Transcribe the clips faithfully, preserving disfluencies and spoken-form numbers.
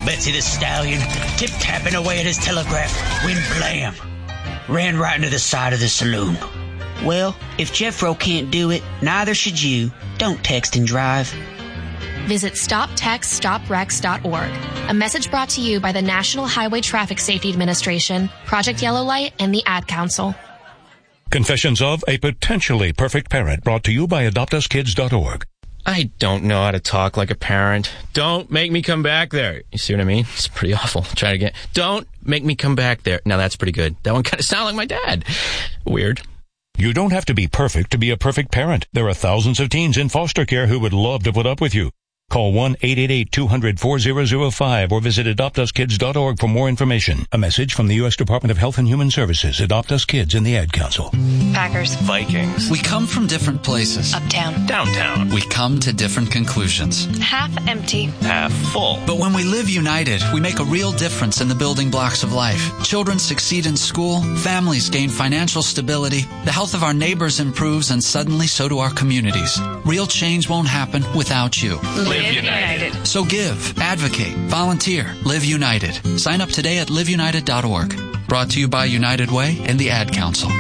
Betsy the Stallion, tip-tapping away at his telegraph, when blam, ran right into the side of the saloon. Well, if Jeffro can't do it, neither should you. Don't text and drive. Visit stop text stop wrecks dot org. A message brought to you by the National Highway Traffic Safety Administration, Project Yellow Light, and the Ad Council. Confessions of a Potentially Perfect Parent, brought to you by adopt us kids dot org. I don't know how to talk like a parent. Don't make me come back there. You see what I mean? It's pretty awful. Try it again. Don't make me come back there. Now that's pretty good. That one kind of sounded like my dad. Weird. You don't have to be perfect to be a perfect parent. There are thousands of teens in foster care who would love to put up with you. Call one eight eight eight two hundred four zero zero five or visit adopt us kids dot org for more information. A message from the U S Department of Health and Human Services, Adopt Us Kids, and the Ad Council. Packers. Vikings. We come from different places. Uptown. Downtown. We come to different conclusions. Half empty. Half full. But when we live united, we make a real difference in the building blocks of life. Children succeed in school, families gain financial stability, the health of our neighbors improves, and suddenly so do our communities. Real change won't happen without you. Live United. So give, advocate, volunteer, Live United. Sign up today at live united dot org. Brought to you by United Way and the Ad Council.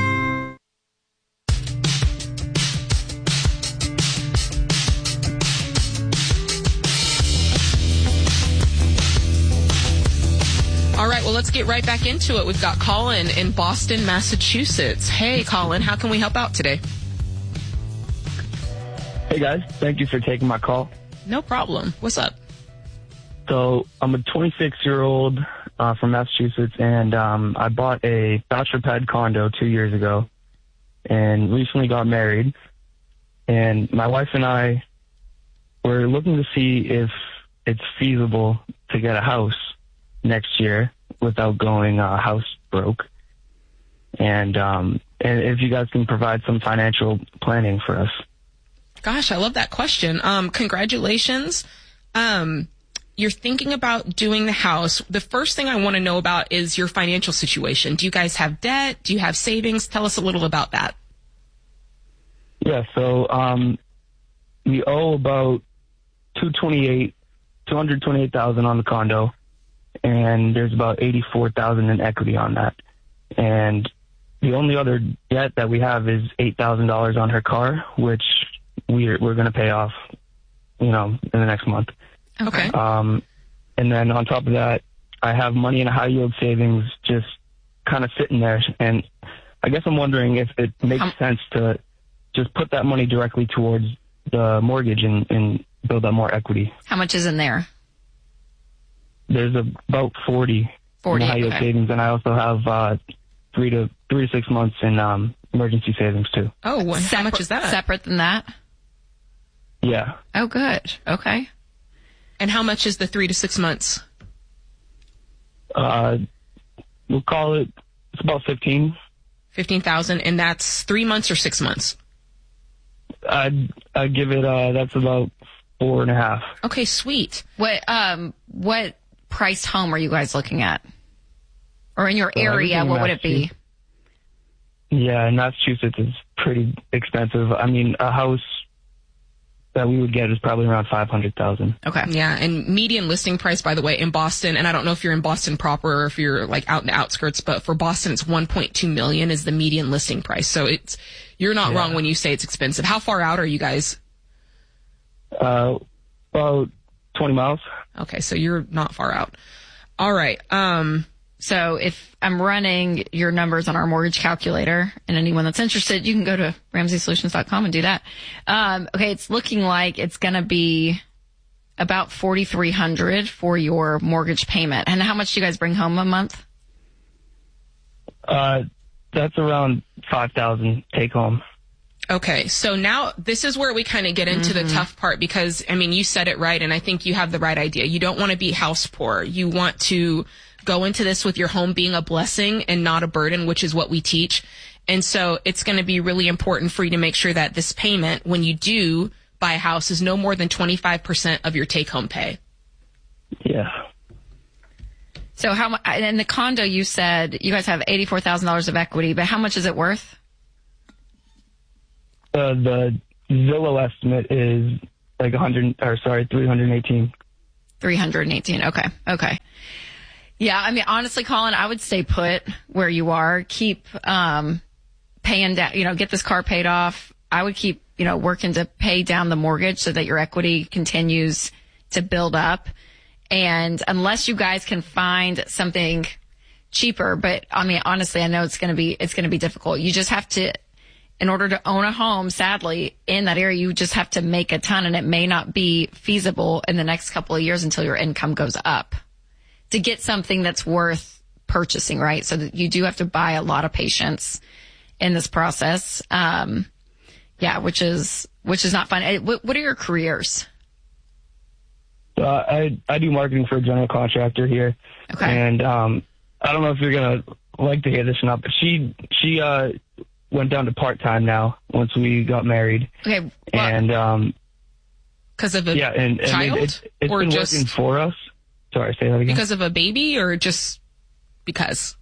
All right, well, let's get right back into it. We've got Colin in Boston, Massachusetts. Hey, Colin, how can we help out today? Hey, guys. Thank you for taking my call. No problem. What's up? So I'm a twenty-six-year-old uh, from Massachusetts, and um, I bought a bachelor pad condo two years ago and recently got married. And my wife and I were looking to see if it's feasible to get a house next year without going uh, house broke. And, um, and if you guys can provide some financial planning for us. Gosh, I love that question. Um, congratulations. Um, you're thinking about doing the house. The first thing I want to know about is your financial situation. Do you guys have debt? Do you have savings? Tell us a little about that. Yeah, so um, we owe about two twenty-eight, two hundred twenty-eight thousand on the condo, and there's about eighty-four thousand in equity on that. And the only other debt that we have is eight thousand dollars on her car, which we're we're going to pay off, you know, in the next month. Okay. Um, and then on top of that, I have money in a high yield savings just kind of sitting there. And I guess I'm wondering if it makes um, sense to just put that money directly towards the mortgage and, and build up more equity. How much is in there? There's about forty, forty in high yield okay. savings, and I also have uh, three to three to six months in um, emergency savings too. Oh, well, how much is that? Separate than that? Yeah. Oh, good. Okay. And how much is the three to six months? Uh, we'll call it, it's about fifteen. fifteen thousand, and that's three months or six months? I'd, I'd give it, uh, that's about four and a half. Okay, sweet. What, um, what priced home are you guys looking at? Or in your area, uh, what would it be? Yeah, in Massachusetts is pretty expensive. I mean, a house that we would get is probably around five hundred thousand. Okay. Yeah, and median listing price, by the way, in Boston, and I don't know if you're in Boston proper or if you're like out in the outskirts, but for Boston, it's one point two million is the median listing price. So it's, you're not yeah. wrong when you say it's expensive. How far out are you guys? Uh, about twenty miles. Okay, so you're not far out. All right. Um, So if I'm running your numbers on our mortgage calculator, and anyone that's interested, you can go to ramsey solutions dot com and do that. Um, okay, it's looking like it's going to be about forty-three hundred dollars for your mortgage payment. And how much do you guys bring home a month? Uh, that's around five thousand dollars take home. Okay, so now this is where we kind of get into mm-hmm. the tough part because, I mean, you said it right, and I think you have the right idea. You don't want to be house poor. You want to go into this with your home being a blessing and not a burden, which is what we teach. And so it's going to be really important for you to make sure that this payment, when you do buy a house, is no more than twenty-five percent of your take-home pay. Yeah. So how much, in the condo you said you guys have eighty-four thousand dollars of equity, but how much is it worth? Uh, the Zillow estimate is like one hundred, or sorry, three hundred eighteen. three hundred eighteen. Okay. Okay. Yeah. I mean, honestly, Colin, I would stay put where you are. Keep, um, paying down, you know, get this car paid off. I would keep, you know, working to pay down the mortgage so that your equity continues to build up. And unless you guys can find something cheaper, but I mean, honestly, I know it's going to be, it's going to be difficult. You just have to, in order to own a home, sadly, in that area, you just have to make a ton, and it may not be feasible in the next couple of years until your income goes up to get something that's worth purchasing, right? So that you do have to buy a lot of patience in this process. Um, yeah, which is, which is not fun. What, what are your careers? Uh, I, I do marketing for a general contractor here. Okay. And, um, I don't know if you're going to like to hear this or not, but she, she, uh, went down to part-time now once we got married. Okay. Well, and, um, because of a yeah, and, and child? it, it, it's or been just working for us. Sorry, say that again. because of a baby, or just because?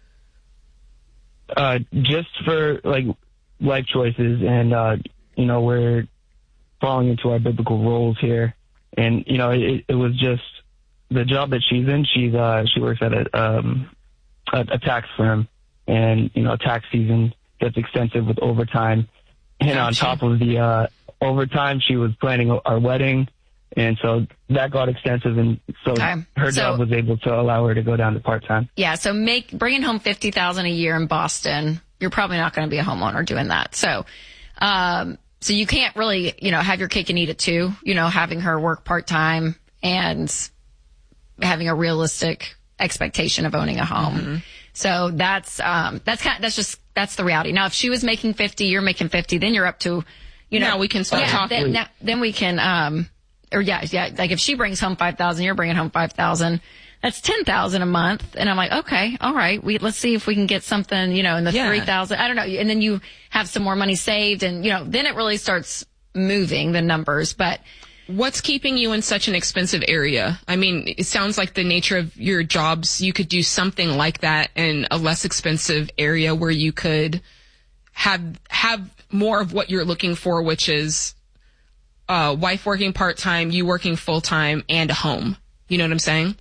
Uh, just for like life choices, and, uh, you know, we're falling into our biblical roles here. And, you know, it, it was just the job that she's in. She's, uh, she works at a, um, a, a tax firm, and, you know, tax season gets extensive with overtime. And on top of the, uh, overtime, she was planning our wedding. And so that got extensive. And so Okay. her So- job was able to allow her to go down to part-time. Yeah. So make, bringing home fifty thousand dollars a year in Boston, you're probably not going to be a homeowner doing that. So, um, so you can't really, you know, have your cake and eat it too, you know, having her work part-time and having a realistic expectation of owning a home. Mm-hmm. So that's, um, that's kind of, that's just, that's the reality. Now, if she was making fifty, you're making fifty, then you're up to, you know, Now we can start yeah, talking. Then, now, then we can, um, or yeah, yeah, like if she brings home five thousand, you're bringing home five thousand. That's ten thousand a month. And I'm like, okay, all right. We, let's see if we can get something, you know, in the Yeah. three thousand. I don't know. And then you have some more money saved, and, you know, then it really starts moving the numbers. But What's keeping you in such an expensive area? I mean, it sounds like the nature of your jobs, you could do something like that in a less expensive area where you could have, have more of what you're looking for, which is, uh, wife working part-time, you working full-time, and a home. You know what I'm saying?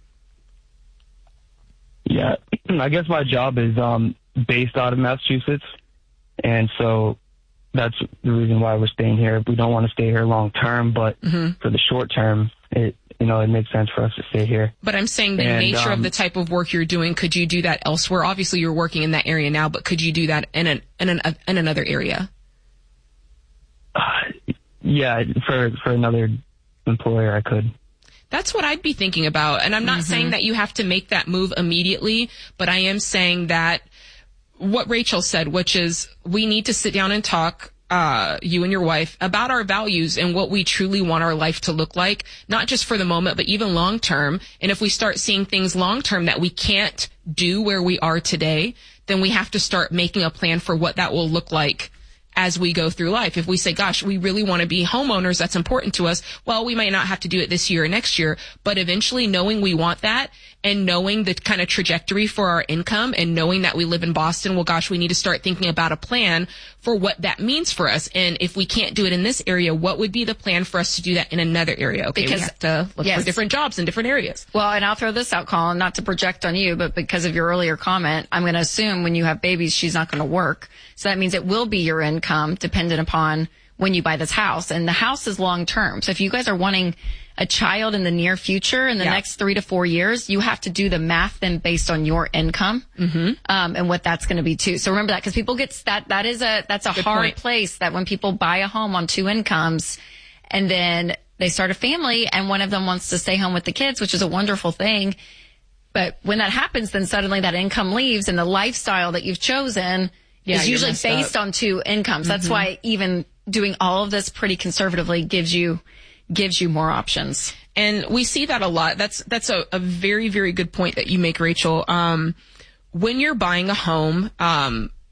Yeah. I guess my job is, um, based out of Massachusetts. And so that's the reason why we're staying here. We don't want to stay here long term, but Mm-hmm. for the short term, it, you know, it makes sense for us to stay here. But I'm saying the And, nature of um, the type of work you're doing, could you do that elsewhere? Obviously, you're working in that area now, but could you do that in an, in an, in another area? Yeah, for, for another employer, I could. That's what I'd be thinking about. And I'm not Mm-hmm. saying that you have to make that move immediately, but I am saying that what Rachel said, which is we need to sit down and talk, uh, you and your wife, about our values and what we truly want our life to look like, not just for the moment, but even long term. And if we start seeing things long term that we can't do where we are today, then we have to start making a plan for what that will look like as we go through life. If we say, gosh, we really want to be homeowners, that's important to us, well, we might not have to do it this year or next year, but eventually knowing we want that and knowing the kind of trajectory for our income and knowing that we live in Boston, well, gosh, we need to start thinking about a plan for what that means for us. And if we can't do it in this area, what would be the plan for us to do that in another area? Okay, Because- we have to look yes. for different jobs in different areas. Well, and I'll throw this out, Colin, not to project on you, but because of your earlier comment, I'm going to assume when you have babies, she's not going to work. So that means it will be your income dependent upon when you buy this house. And the house is long term. So if you guys are wanting a child in the near future, in the Yeah. next three to four years, you have to do the math then based on your income, mm-hmm. um, and what that's going to be too. So remember that, because people get that, that is a, that's a Good hard point. place that when people buy a home on two incomes and then they start a family and one of them wants to stay home with the kids, which is a wonderful thing. But when that happens, then suddenly that income leaves and the lifestyle that you've chosen Yeah, is you're usually messed based up. on two incomes. That's why even doing all of this pretty conservatively gives you, gives you more options. And we see that a lot. That's, that's a, a very, very good point that you make, Rachel. Um, when you're buying a home, um,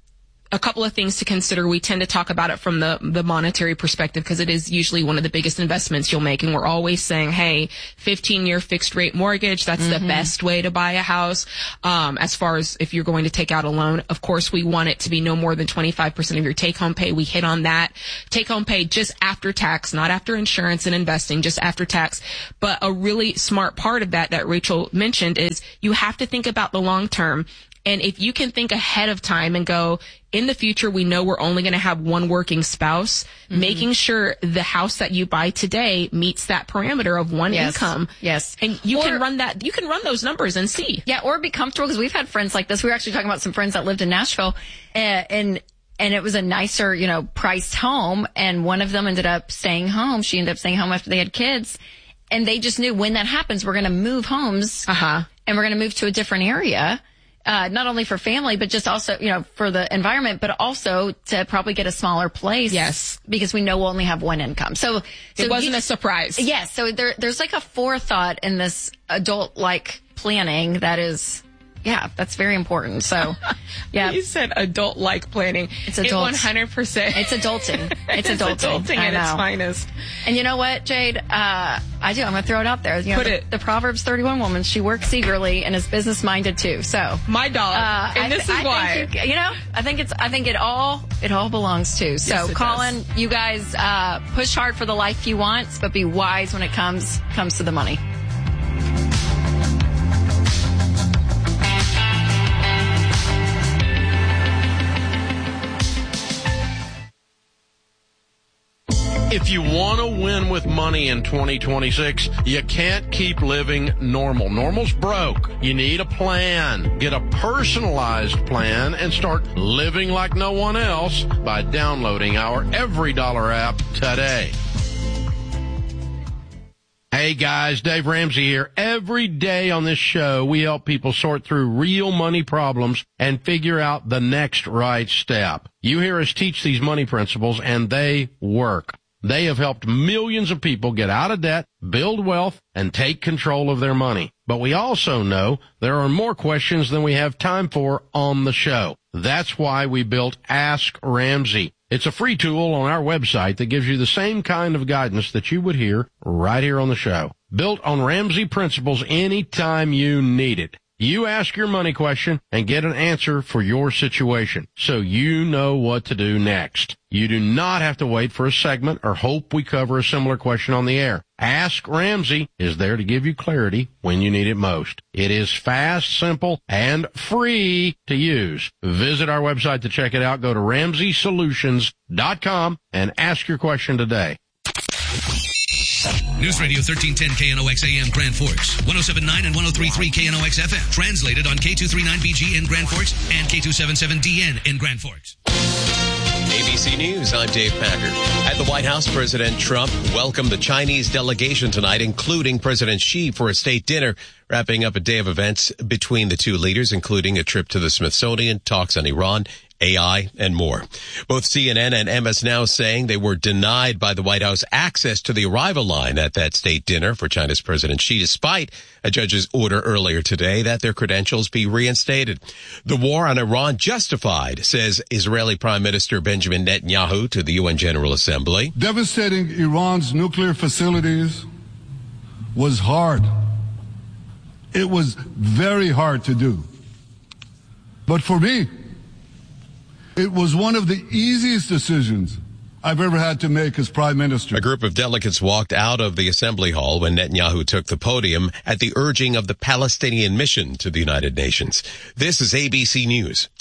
a couple of things to consider. We tend to talk about it from the, the monetary perspective because it is usually one of the biggest investments you'll make. And we're always saying, hey, fifteen year fixed rate mortgage, that's mm-hmm. the best way to buy a house. Um, as far as if you're going to take out a loan, of course, we want it to be no more than twenty-five percent of your take home pay. We hit on that. Take home pay just after tax, not after insurance and investing, just after tax. But a really smart part of that that Rachel mentioned is you have to think about the long term. And if you can think ahead of time and go, in the future, we know we're only going to have one working spouse, mm-hmm. making sure the house that you buy today meets that parameter of one yes. income. Yes. And you or, can run that, you can run those numbers and see. Yeah. Or be comfortable, because we've had friends like this. We were actually talking about some friends that lived in Nashville and, and And it was a nicer, you know, priced home. And one of them ended up staying home. She ended up staying home after they had kids. And they just knew when that happens, we're going to move homes. Uh-huh. And we're going to move to a different area. Uh, not only for family, but just also, you know, for the environment, but also to probably get a smaller place. Yes. Because we know we'll only have one income. So, so it wasn't you, a surprise. Yes. So there, there's like a forethought in this adult-like planning that is, yeah, that's very important. So, yeah. You said adult-like planning. It's adult. It one hundred percent. It's adulting. It's it adulting. adulting at its finest. And you know what, Jade? Uh, I do. I'm going to throw it out there. You know, Put the, it. The Proverbs thirty-one woman, she works eagerly and is business-minded too. So. My dog. Uh, and I, this is I why. Think you, you know, I think it's, I think it all, it all belongs to. So, yes, Colin, does. you guys, uh, push hard for the life you want, but be wise when it comes, comes to the money. If you want to win with money in twenty twenty-six, you can't keep living normal. Normal's broke. You need a plan. Get a personalized plan and start living like no one else by downloading our Every Dollar app today. Hey guys, Dave Ramsey here. Every day on this show, we help people sort through real money problems and figure out the next right step. You hear us teach these money principles and they work. They have helped millions of people get out of debt, build wealth, and take control of their money. But we also know there are more questions than we have time for on the show. That's why we built Ask Ramsey. It's a free tool on our website that gives you the same kind of guidance that you would hear right here on the show. Built on Ramsey principles anytime you need it. You ask your money question and get an answer for your situation, so you know what to do next. You do not have to wait for a segment or hope we cover a similar question on the air. Ask Ramsey is there to give you clarity when you need it most. It is fast, simple, and free to use. Visit our website to check it out. Go to ramsey solutions dot com and ask your question today. News Radio thirteen ten K N O X A M Grand Forks, one oh seven point nine and one oh three point three K N O X F M. Translated on K two thirty-nine B G in Grand Forks and K two seventy-seven D N in Grand Forks. A B C News, I'm Dave Packer. At the White House, President Trump welcomed the Chinese delegation tonight, including President Xi, for a state dinner, wrapping up a day of events between the two leaders, including a trip to the Smithsonian, talks on Iran, A I, and more. Both C N N and M S Now saying they were denied by the White House access to the arrival line at that state dinner for China's President Xi, despite a judge's order earlier today that their credentials be reinstated. The war on Iran justified, says Israeli Prime Minister Benjamin Netanyahu to the U N General Assembly. Devastating Iran's nuclear facilities was hard. It was very hard to do. But for me, it was one of the easiest decisions I've ever had to make as prime minister. A group of delegates walked out of the assembly hall when Netanyahu took the podium at the urging of the Palestinian mission to the United Nations. This is A B C News.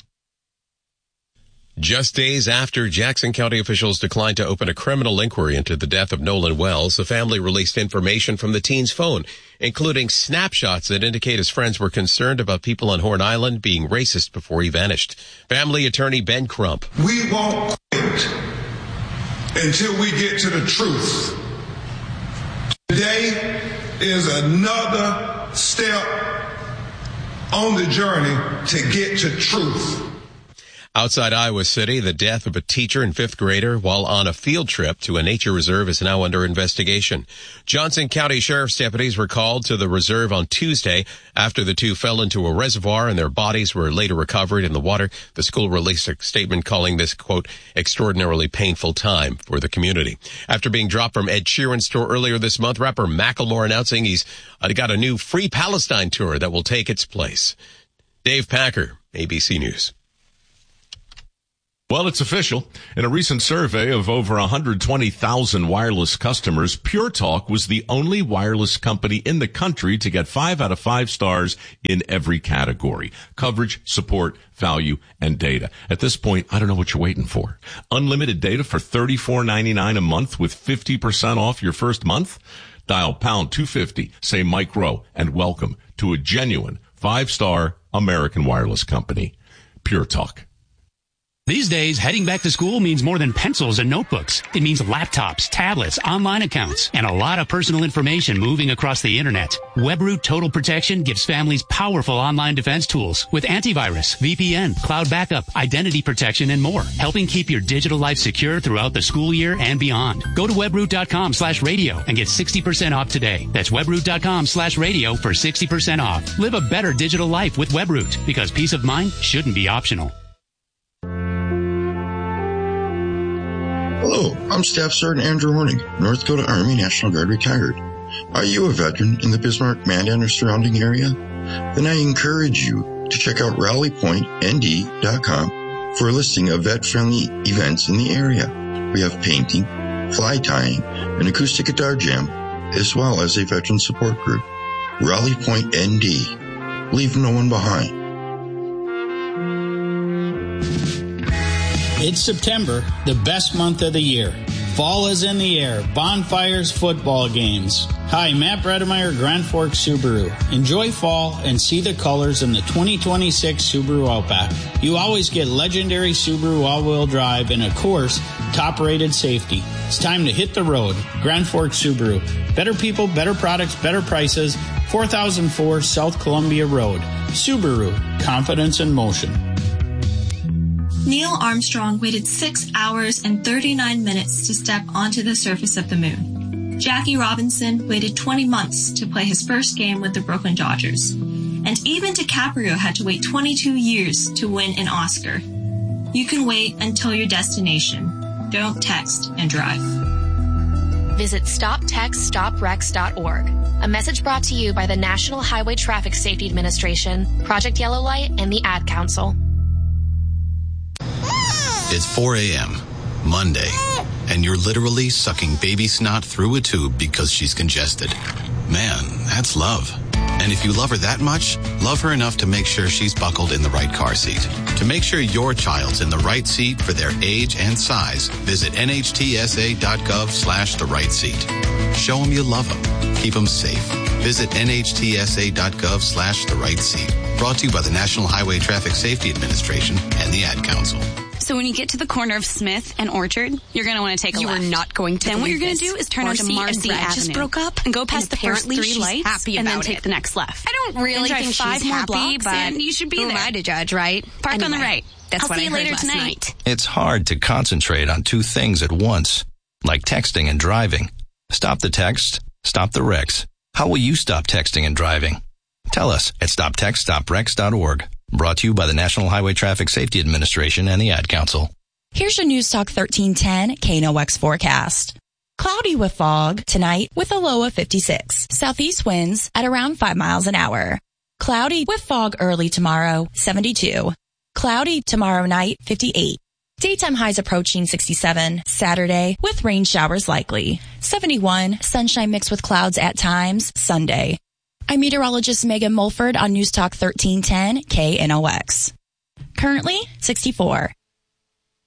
Just days after Jackson County officials declined to open a criminal inquiry into the death of Nolan Wells, the family released information from the teen's phone, including snapshots that indicate his friends were concerned about people on Horn Island being racist before he vanished. Family attorney Ben Crump. We won't quit until we get to the truth. Today is another step on the journey to get to truth. Outside Iowa City, the death of a teacher and fifth grader while on a field trip to a nature reserve is now under investigation. Johnson County Sheriff's deputies were called to the reserve on Tuesday after the two fell into a reservoir and their bodies were later recovered in the water. The school released a statement calling this, quote, extraordinarily painful time for the community. After being dropped from Ed Sheeran's tour earlier this month, rapper Macklemore announcing he's uh, got a new Free Palestine tour that will take its place. Dave Packer, A B C News. Well, it's official. In a recent survey of over one hundred twenty thousand wireless customers, Pure Talk was the only wireless company in the country to get five out of five stars in every category: coverage, support, value, and data. At this point, I don't know what you're waiting for. Unlimited data for thirty-four ninety-nine a month with fifty percent off your first month? Dial pound two fifty, say Mike Rowe, and welcome to a genuine five-star American wireless company. Pure Talk. These days, heading back to school means more than pencils and notebooks. It means laptops, tablets, online accounts, and a lot of personal information moving across the internet. WebRoot Total Protection gives families powerful online defense tools with antivirus, V P N, cloud backup, identity protection, and more, helping keep your digital life secure throughout the school year and beyond. Go to webroot.com slash radio and get sixty percent off today. That's webroot.com slash radio for sixty percent off. Live a better digital life with WebRoot, because peace of mind shouldn't be optional. Hello, I'm Staff Sergeant Andrew Horning, North Dakota Army National Guard retired. Are you a veteran in the Bismarck, Mandan, or surrounding area? Then I encourage you to check out rally point n d dot com for a listing of vet-friendly events in the area. We have painting, fly tying, an acoustic guitar jam, as well as a veteran support group. Rally Point N D. Leave no one behind. It's September, the best month of the year. Fall is in the air. Bonfires, football games. Hi, Matt Bredemeyer, Grand Forks Subaru. Enjoy fall and see the colors in the twenty twenty-six Subaru Outback. You always get legendary Subaru all-wheel drive and, of course, top-rated safety. It's time to hit the road. Grand Forks Subaru. Better people, better products, better prices. four thousand four South Columbia Road. Subaru. Confidence in motion. Neil Armstrong waited six hours and thirty-nine minutes to step onto the surface of the moon. Jackie Robinson waited twenty months to play his first game with the Brooklyn Dodgers. And even DiCaprio had to wait twenty-two years to win an Oscar. You can wait until your destination. Don't text and drive. Visit stop text stop wrecks dot org. A message brought to you by the National Highway Traffic Safety Administration, Project Yellow Light, and the Ad Council. It's four a.m., Monday, and you're literally sucking baby snot through a tube because she's congested. Man, that's love. And if you love her that much, love her enough to make sure she's buckled in the right car seat. To make sure your child's in the right seat for their age and size, visit N H T S A dot gov slash the right seat. Show them you love them. Keep them safe. Visit N H T S A dot gov slash the right seat. Brought to you by the National Highway Traffic Safety Administration and the Ad Council. So when you get to the corner of Smith and Orchard, you're going to want to take a you left. You are not going to Then what you're going to to do is turn Marcy onto Marcy and Brad Avenue. just broke up and go past the first three she's lights happy and about then take it. the next left. I don't really drive think five she's more happy, blocks but and you should be who there. am I to judge, right? Park anyway, on the right. That's I'll what see I you heard later last tonight. night. It's hard to concentrate on two things at once, like texting and driving. Stop the text, stop the wrecks. How will you stop texting and driving? Tell us at stop text stop wrecks dot org. Brought to you by the National Highway Traffic Safety Administration and the Ad Council. Here's your News Talk thirteen ten K N O X forecast. Cloudy with fog tonight with a low of fifty-six. Southeast winds at around five miles an hour. Cloudy with fog early tomorrow, seventy-two. Cloudy tomorrow night, fifty-eight. Daytime highs approaching sixty-seven. Saturday with rain showers likely. seventy-one. Sunshine mixed with clouds at times. Sunday. I'm meteorologist Megan Mulford on News Talk thirteen ten K N O X. Currently, sixty-four.